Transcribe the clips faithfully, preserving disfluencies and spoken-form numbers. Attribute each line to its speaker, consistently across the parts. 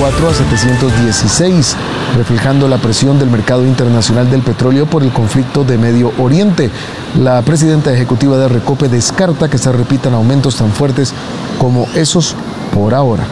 Speaker 1: cuatro a setecientos dieciséis, reflejando la presión del mercado internacional del petróleo por el conflicto de Medio Oriente. La presidenta ejecutiva de Recope descarta que se repitan aumentos tan fuertes como esos por ahora.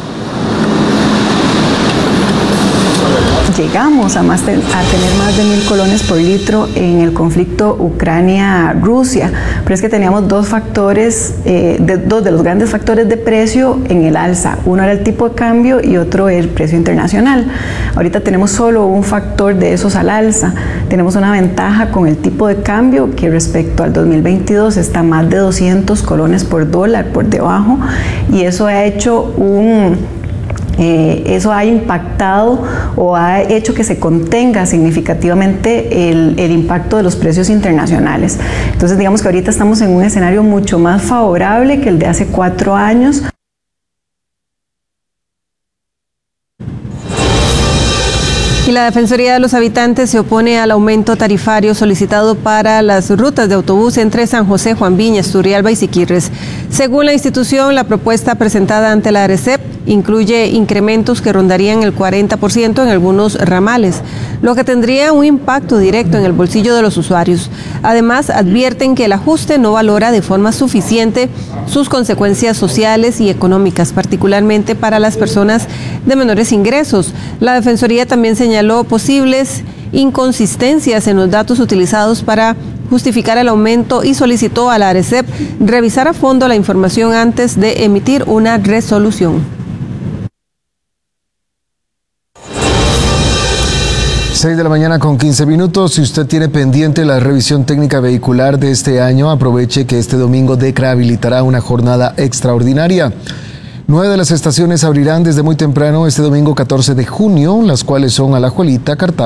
Speaker 2: Llegamos a, más te, a tener más de mil colones por litro en el conflicto Ucrania-Rusia, pero es que teníamos dos factores, eh, de, dos de los grandes factores de precio en el alza. Uno era el tipo de cambio y otro el precio internacional. Ahorita tenemos solo un factor de esos al alza. Tenemos una ventaja con el tipo de cambio que respecto al dos mil veintidós está más de doscientos colones por dólar por debajo, y eso ha hecho un... Eh, eso ha impactado o ha hecho que se contenga significativamente el, el impacto de los precios internacionales. Entonces, digamos que ahorita estamos en un escenario mucho más favorable que el de hace cuatro años.
Speaker 3: Y la Defensoría de los Habitantes se opone al aumento tarifario solicitado para las rutas de autobús entre San José, Juan Viñas, Turrialba y Siquirres. Según la institución, la propuesta presentada ante la ARECEP incluye incrementos que rondarían el cuarenta por ciento en algunos ramales, lo que tendría un impacto directo en el bolsillo de los usuarios. Además, advierten que el ajuste no valora de forma suficiente sus consecuencias sociales y económicas, particularmente para las personas de menores ingresos. La Defensoría también señaló posibles inconsistencias en los datos utilizados para justificar el aumento y solicitó a la ARECEP revisar a fondo la información antes de emitir una resolución.
Speaker 1: seis de la mañana con quince minutos. Si usted tiene pendiente la revisión técnica vehicular de este año, aproveche que este domingo DECRA habilitará una jornada extraordinaria. Nueve de las estaciones abrirán desde muy temprano este domingo catorce de junio, las cuales son Alajuelita, Cartago,